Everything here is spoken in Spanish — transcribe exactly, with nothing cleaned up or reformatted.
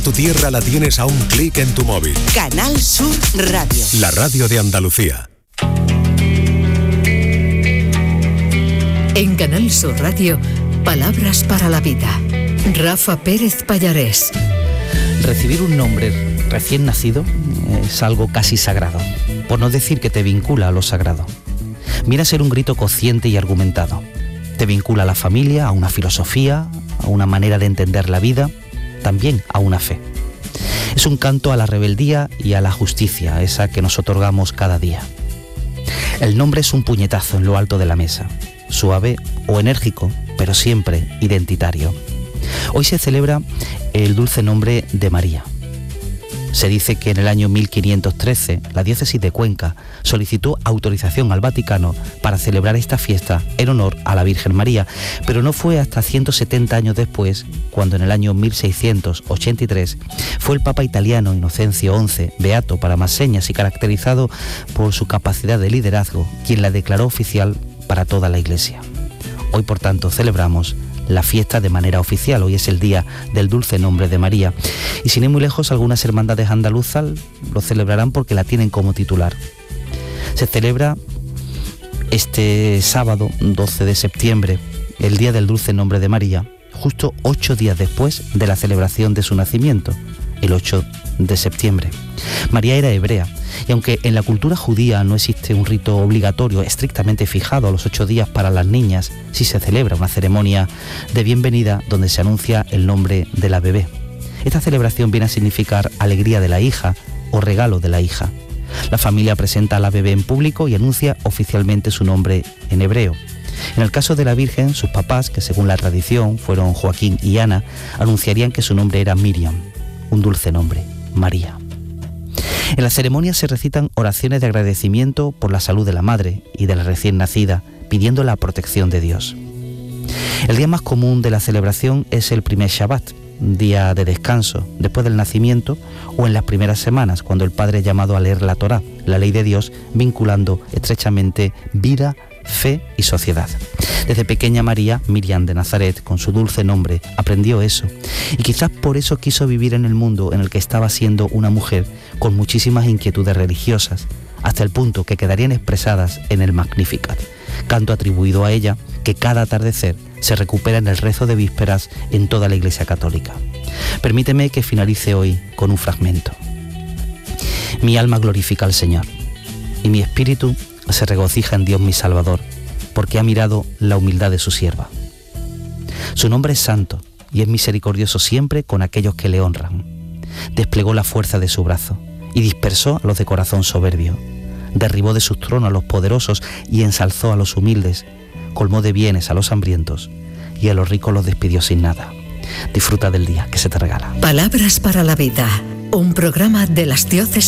Tu tierra la tienes a un clic en tu móvil. Canal Sur Radio. La radio de Andalucía. En Canal Sur Radio, Palabras para la Vida. Rafa Pérez Pallarés. Recibir un nombre recién nacido es algo casi sagrado, por no decir que te vincula a lo sagrado. Viene a ser un grito consciente y argumentado. Te vincula a la familia, a una filosofía, a una manera de entender la vida, también a una fe. Es un canto a la rebeldía y a la justicia, esa que nos otorgamos cada día. El nombre es un puñetazo en lo alto de la mesa, suave o enérgico, pero siempre identitario. Hoy se celebra el dulce nombre de María. Se dice que en el año mil quinientos trece la diócesis de Cuenca solicitó autorización al Vaticano para celebrar esta fiesta en honor a la Virgen María, pero no fue hasta ciento setenta años después, cuando en el año mil seiscientos ochenta y tres fue el Papa italiano Inocencio once, beato para más señas y caracterizado por su capacidad de liderazgo, quien la declaró oficial para toda la Iglesia. Hoy, por tanto, celebramos la fiesta de manera oficial. Hoy es el día del dulce nombre de María. Y sin ir muy lejos, algunas hermandades andaluzas lo celebrarán porque la tienen como titular. Se celebra este sábado doce de septiembre, el día del dulce nombre de María, justo ocho días después de la celebración de su nacimiento, el ocho de septiembre. María era hebrea, y aunque en la cultura judía no existe un rito obligatorio estrictamente fijado a los ocho días para las niñas, sí se celebra una ceremonia de bienvenida donde se anuncia el nombre de la bebé. Esta celebración viene a significar alegría de la hija o regalo de la hija. La familia presenta a la bebé en público y anuncia oficialmente su nombre en hebreo. En el caso de la Virgen, sus papás, que según la tradición fueron Joaquín y Ana, anunciarían que su nombre era Miriam, un dulce nombre, María. En la ceremonia se recitan oraciones de agradecimiento por la salud de la madre y de la recién nacida, pidiendo la protección de Dios. El día más común de la celebración es el primer Shabbat, día de descanso, después del nacimiento o en las primeras semanas, cuando el padre es llamado a leer la Torá, la ley de Dios, vinculando estrechamente vida, fe y sociedad. Desde pequeña María, Miriam de Nazaret, con su dulce nombre, aprendió eso, y quizás por eso quiso vivir en el mundo en el que estaba siendo una mujer con muchísimas inquietudes religiosas, hasta el punto que quedarían expresadas en el Magnificat, canto atribuido a ella que cada atardecer se recupera en el rezo de vísperas en toda la Iglesia Católica. Permíteme que finalice hoy con un fragmento. Mi alma glorifica al Señor, y mi espíritu se regocija en Dios mi Salvador, porque ha mirado la humildad de su sierva. Su nombre es santo y es misericordioso siempre con aquellos que le honran. Desplegó la fuerza de su brazo y dispersó a los de corazón soberbio. Derribó de sus tronos a los poderosos y ensalzó a los humildes. Colmó de bienes a los hambrientos y a los ricos los despidió sin nada. Disfruta del día que se te regala. Palabras para la Vida, un programa de las diócesis